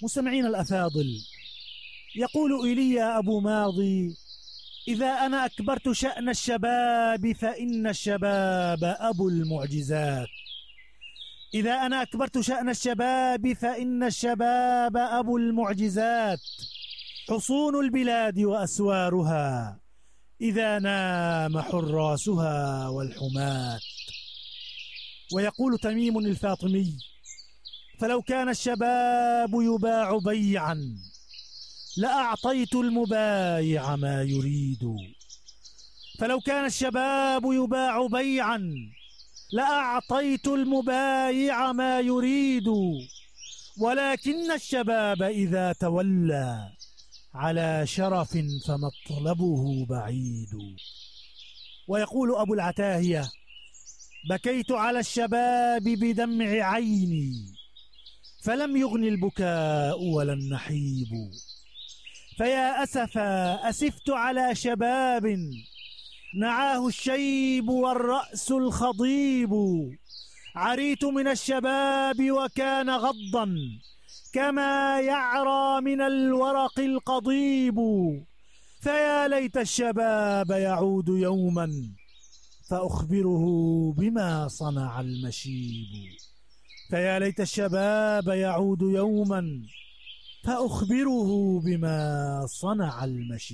مستمعين الأفاضل، يقول إيليا أبو ماضي: إذا أنا أكبرت شأن الشباب فإن الشباب أبو المعجزات. إذا أنا أكبرت شأن الشباب فإن الشباب أبو المعجزات، حصون البلاد وأسوارها إذا نام حراسها والحماة. ويقول تميم الفاطمي: فلو كان الشباب يباع بيعا لأعطيت المبايع ما يريد. فلو كان الشباب يباع بيعا لأعطيت المبايع ما يريد، ولكن الشباب إذا تولى على شرف فمطلبه بعيد. ويقول أبو العتاهية: بكيت على الشباب بدمع عيني فلم يغن البكاء ولا النحيب. فيا أسفا أسفت على شباب نعاه الشيب والرأس الخضيب. عريت من الشباب وكان غضا كما يعرى من الورق القضيب. فيا ليت الشباب يعود يوما فأخبره بما صنع المشيب. فيا ليت الشباب يعود يوما فأخبره بما صنع المشيب.